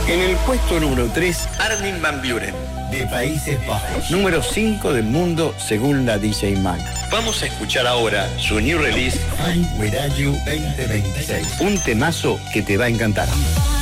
En el puesto número 3, Armin van Buuren, de Países Bajos. Número 5 del mundo según la DJ Mag. Vamos a escuchar ahora su new release, Find Without You 2026. Un temazo que te va a encantar.